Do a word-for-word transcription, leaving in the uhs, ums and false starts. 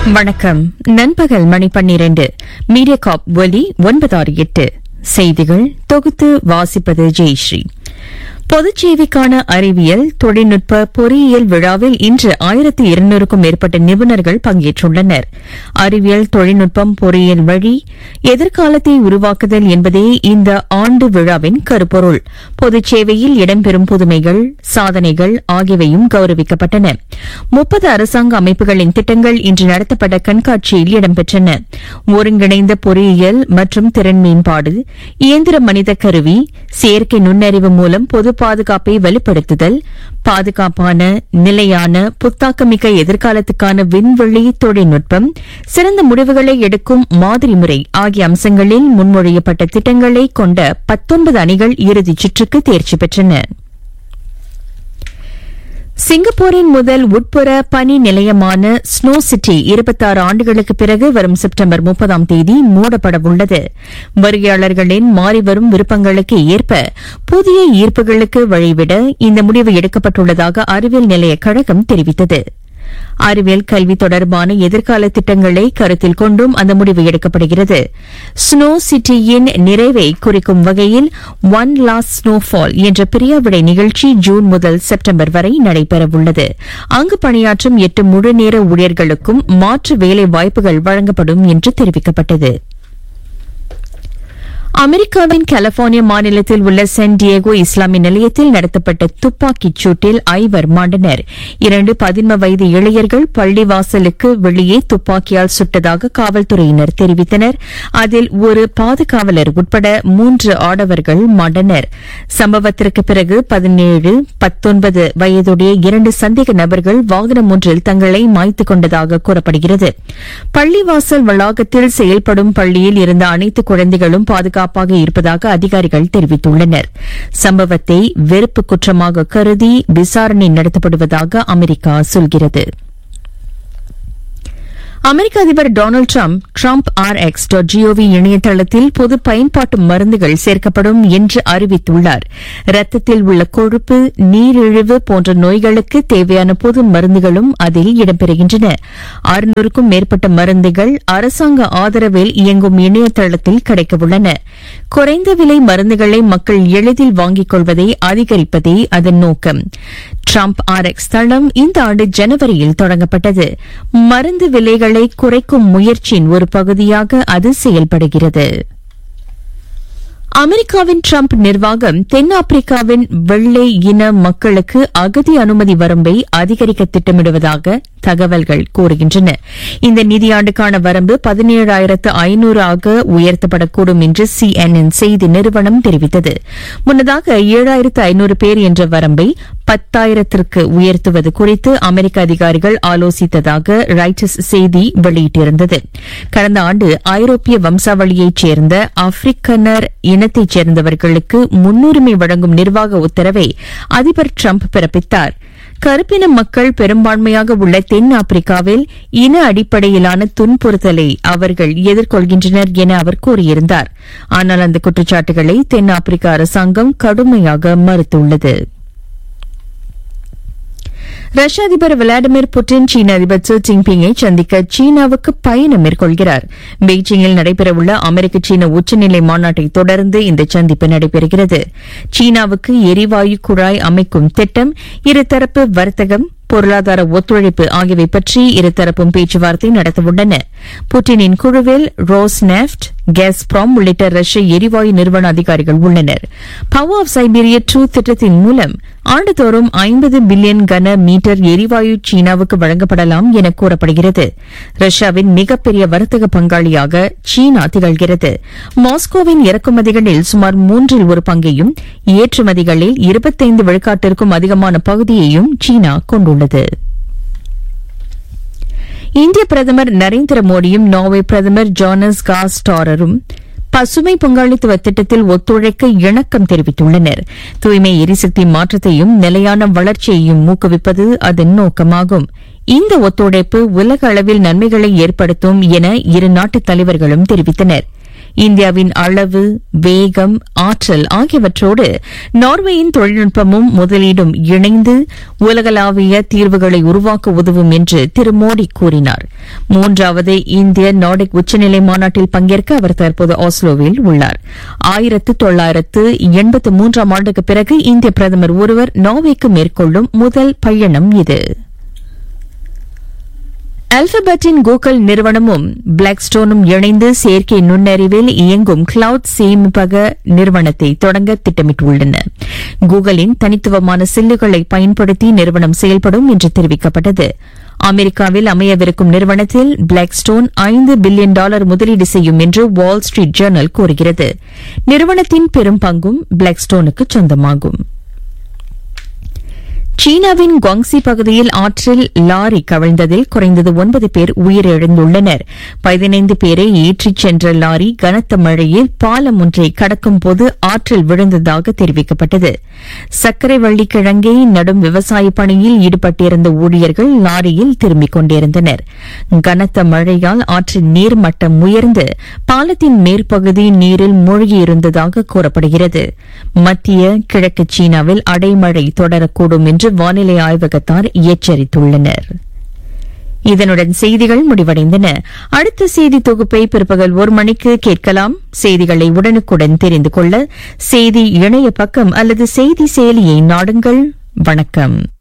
வணக்கம். நண்பகல் மணி பன்னிரண்டு. மீடியாகாப் ஒலி ஒன்பதாறு எட்டு செய்திகள் தொகுத்து வாசிப்பது ஜெயஸ்ரீ. பொதுச் சேவைக்கான அறிவியல் தொழில்நுட்ப பொறியியல் விழாவில் இன்று ஆயிரத்து இருநூறுக்கும் மேற்பட்ட நிபுணர்கள் பங்கேற்றுள்ளனர். அறிவியல் தொழில்நுட்பம் பொறியியல் வழி எதிர்காலத்தை உருவாக்குதல் என்பதே இந்த ஆண்டு விழாவின் கருப்பொருள். பொதுச் சேவையில் இடம்பெறும் புதுமைகள், சாதனைகள் ஆகியவையும் கௌரவிக்கப்பட்டன. முப்பது அரசாங்க அமைப்புகளின் திட்டங்கள் இன்று நடத்தப்பட்ட கண்காட்சியில் இடம்பெற்றன. ஒருங்கிணைந்த பொறியியல் மற்றும் திறன் மேம்பாடு, இயந்திர மனித கருவி, செயற்கை நுண்ணறிவு மூலம் பொது பாதுகாப்பை வலுப்படுத்துதல், பாதுகாப்பான நிலையான புத்தாக்கமிக்க எதிர்காலத்துக்கான விண்வெளி தொழில்நுட்பம், சிறந்த முடிவுகளை எடுக்கும் மாதிரி முறை ஆகிய அம்சங்களில் முன்மொழியப்பட்ட திட்டங்களை கொண்ட பத்தொன்பது அணிகள் இறுதிச் சுற்றுக்கு தேர்ச்சி பெற்றன. சிங்கப்பூரின் முதல் உட்புற பனி நிலையமான ஸ்னோ சிட்டி இருபத்தாறு ஆண்டுகளுக்கு பிறகு வரும் செப்டம்பர் முப்பதாம் தேதி மூடப்படவுள்ளது. வருகையாளர்களின் மாறிவரும் விருப்பங்களுக்கு ஏற்ப புதிய ஈர்ப்புகளுக்கு வழிவிட இந்த முடிவு எடுக்கப்பட்டுள்ளதாக அறிவியல் நிலைய கழகம் தெரிவித்தது. அறிவியல் கல்வி தொடர்பான எதிர்கால திட்டங்களை கருத்தில் கொண்டும் அந்த முடிவு எடுக்கப்படுகிறது. ஸ்னோ சிட்டியின் நிறைவை குறிக்கும் வகையில் ஒன் லாஸ்ட் ஸ்னோஃபால் என்ற பிரியாவிடை நிகழ்ச்சி ஜூன் முதல் செப்டம்பர் வரை நடைபெறவுள்ளது. அங்கு பணியாற்றும் எட்டு முழுநேர ஊழியர்களுக்கும் மாற்று வேலை வாய்ப்புகள் வழங்கப்படும் என்று தெரிவிக்கப்பட்டது. அமெரிக்காவின் கலிபோர்னியா மாநிலத்தில் உள்ள சான் டியேகோ இஸ்லாமிய நிலையத்தில் நடத்தப்பட்ட துப்பாக்கிச் சூட்டில் ஐவர் மாண்டனர். இரண்டு பதின்ம வயது இளைஞர்கள் பள்ளிவாசலுக்கு வெளியே துப்பாக்கியால் சுட்டதாக காவல்துறையினர் தெரிவித்தனர். அதில் ஒரு பாதுகாவலர் உட்பட மூன்று ஆடவர்கள் மாண்டனர். சம்பவத்திற்கு பிறகு பதினேழு பத்தொன்பது வயதுடைய இரண்டு சந்தேக நபர்கள் வாகனம் ஒன்றில் தங்களை மாய்த்துக் கொண்டதாக கூறப்படுகிறது. பள்ளிவாசல் வளாகத்தில் செயல்படும் பள்ளியில் இருந்த அனைத்து குழந்தைகளும் பாதுகாப்பு இருப்பதாக அதிகாரிகள் தெரிவித்துள்ளனர். சம்பவத்தை வெறுப்பு குற்றமாக கருதி விசாரணை நடத்தப்படுவதாக அமெரிக்கா சொல்கிறது. அமெரிக்க அதிபர் Donald Trump Trump R X dot gov இணையதளத்தில் பொது பயன்பாட்டு மருந்துகள் சேர்க்கப்படும் என்று அறிவித்துள்ளார். ரத்தத்தில் உள்ள கொழுப்பு, நீரிழிவு போன்ற நோய்களுக்கு தேவையான பொது மருந்துகளும் அதில் இடம்பெறுகின்றன. அறுநூறுக்கும் மேற்பட்ட மருந்துகள் அரசாங்க ஆதரவில் இயங்கும் இணையதளத்தில் கிடைக்கவுள்ளன. குறைந்த விலை மருந்துகளை மக்கள் எளிதில் வாங்கிக் கொள்வதை அதிகரிப்பதே அதன் நோக்கம். ட்ரம்ப் ஆர் எக்ஸ் தளம் இந்த ஆண்டு ஜனவரியில் தொடங்கப்பட்டது. மருந்து விலைகளை குறைக்கும் முயற்சியின் ஒரு பகுதியாக அது செயல்படுகிறது. அமெரிக்காவின் ட்ரம்ப் நிர்வாகம் தென்னாப்பிரிக்காவின் வெள்ளை இன மக்களுக்கு அகதி அனுமதி வரம்பை அதிகரிக்க திட்டமிடுவதாக தகவல்கள் கூறுகின்றன. இந்த நிதியாண்டுக்கான வரம்பு பதினேழாயிரத்து ஐநூறு ஆக உயர்த்தப்படக்கூடும் என்று சிஎன்என் செய்தி நிறுவனம் தெரிவித்தது. முன்னதாக ஏழாயிரத்து ஐநூறு பேர் என்ற வரம்பை பத்தாயிரத்திற்கு உயர்த்துவது குறித்து அமெரிக்க அதிகாரிகள் ஆலோசித்ததாக ராய்ட்டர்ஸ் செய்தி வெளியிட்டிருந்தது. கடந்த ஆண்டு ஐரோப்பிய வம்சாவளியைச் சேர்ந்த ஆப்பிரிக்கனர் இனத்தைச் சேர்ந்தவர்களுக்கு முன்னுரிமை வழங்கும் நிர்வாக உத்தரவை அதிபர் ட்ரம்ப் பிறப்பித்தார். கருப்பின மக்கள் பெரும்பான்மையாக உள்ள தென்னாப்பிரிக்காவில் இன அடிப்படையிலான துன்புறுத்தலை அவர்கள் எதிர்கொள்கின்றனர் என அவர் கூறியிருந்தார். ஆனால் அந்த குற்றச்சாட்டுகளை தென்னாப்பிரிக்க அரசாங்கம் கடுமையாக மறுத்துள்ளது. ரஷ்ய அதிபர் விளாடிமிர் புட்டின் சீன அதிபர் ஷி ஜின்பிங்கை சந்திக்க சீனாவுக்கு பயணம் மேற்கொள்கிறார். பெய்ஜிங்கில் நடைபெறவுள்ள அமெரிக்க சீன உச்சநிலை மாநாட்டை தொடர்ந்து இந்த சந்திப்பு நடைபெறுகிறது. சீனாவுக்கு எரிவாயு குழாய் அமைக்கும் திட்டம், இருதரப்பு வர்த்தகம், பொருளாதார ஒத்துழைப்பு ஆகியவை பற்றி இருதரப்பும் பேச்சுவார்த்தை நடத்தவுள்ளன. புட்டினின் குழுவில் ரோஸ்நெஃப்ட், காஸ்பிராம் உள்ளிட்ட ரஷ்ய எரிவாயு நிறுவன அதிகாரிகள் உள்ளனர். பவர் ஆஃப் சைபீரியா டூ திட்டத்தின் மூலம் ஆண்டுதோறும் ஐம்பது பில்லியன் கன மீட்டர் எரிவாயு சீனாவுக்கு வழங்கப்படலாம் என கூறப்படுகிறது. ரஷ்யாவின் மிகப்பெரிய வர்த்தக பங்காளியாக சீனா திகழ்கிறது. மாஸ்கோவின் இறக்குமதிகளில் சுமார் மூன்றில் ஒரு பங்கையும், ஏற்றுமதிகளில் இருபத்தைந்து விழுக்காட்டிற்கும் அதிகமான பகுதியையும் சீனா கொண்டுள்ளது. இந்திய பிரதமர் நரேந்திர மோடியும் நார்வே பிரதமர் ஜோனஸ் கார் ஸ்டாரரும் பசுமை பங்காளித்துவ திட்டத்தில் ஒத்துழைக்க இணக்கம் தெரிவித்துள்ளனர். தூய்மை எரிசக்தி மாற்றத்தையும் நிலையான வளர்ச்சியையும் ஊக்குவிப்பது அதன் நோக்கமாகும். இந்த ஒத்துழைப்பு உலக அளவில் நன்மைகளை ஏற்படுத்தும் என இரு நாட்டு தலைவர்களும் தெரிவித்தனர். இந்தியாவின் அளவு, வேகம், ஆற்றல் ஆகியவற்றோடு நார்வேயின் தொழில்நுட்பமும் முதலீடும் இணைந்து உலகளாவிய தீர்வுகளை உருவாக்க உதவும் என்று திரு மோடி கூறினார். மூன்றாவது இந்திய நார்டிக் உச்சநிலை மாநாட்டில் பங்கேற்க அவர் தற்போது ஆஸ்லோவில் உள்ளார். ஆயிரத்து தொள்ளாயிரத்து எண்பத்து மூன்றாம் ஆண்டுக்கு பிறகு இந்திய பிரதமர் ஒருவர் நார்வேக்கு மேற்கொள்ளும் முதல் பயணம் இது. அல்பபெட்டின் கூகுள் நிறுவனமும் பிளாக்ஸ்டோனும் இணைந்து செயற்கை நுண்ணறிவில் இயங்கும் கிளவுட் சேமிப்பக நிறுவனத்தை தொடங்க திட்டமிட்டுள்ளன. கூகுளின் தனித்துவமான சில்லுகளை பயன்படுத்தி நிறுவனம் செயல்படும் என்று தெரிவிக்கப்பட்டது. அமெரிக்காவில் அமையவிருக்கும் நிறுவனத்தில் பிளாக்ஸ்டோன் ஐந்து பில்லியன் டாலர் முதலீடு செய்யும் என்று வால் ஸ்ட்ரீட் ஜர்னல் கூறுகிறது. நிறுவனத்தின் பெரும் பங்கும் பிளாக்ஸ்டோனுக்கு சொந்தமாகும். சீனாவின் குவாங்ஸி பகுதியில் ஆற்றில் லாரி கவிழ்ந்ததில் குறைந்தது ஒன்பது பேர் உயிரிழந்துள்ளனர். பதினைந்து பேரை ஏற்றிச் சென்ற லாரி கனத்த மழையில் பாலம் ஒன்றை கடக்கும்போது ஆற்றில் விழுந்ததாக தெரிவிக்கப்பட்டது. சர்க்கரை வள்ளிக்கிழங்கை நடும் விவசாய பணியில் ஈடுபட்டிருந்த ஊழியர்கள் லாரியில் திரும்பிக் கொண்டிருந்தனர். கனத்த மழையால் ஆற்றின் நீர்மட்டம் உயர்ந்து பாலத்தின் மேற்பகுதி நீரில் மூழ்கியிருந்ததாக கூறப்படுகிறது. மத்திய கிழக்கு சீனாவில் அடைமழை தொடரக்கூடும் என்று வானிலை ஆய்வகத்தார் எச்சரித்துள்ளனர். இதனுடன் செய்திகள் முடிவடைந்தன. அடுத்த செய்தி தொகுப்பை பிற்பகல் ஒரு மணிக்கு கேட்கலாம். செய்திகளை உடனுக்குடன் தெரிந்து கொள்ள செய்தி இணைய பக்கம் அல்லது செய்தி செயலியை நாடுங்கள். வணக்கம்.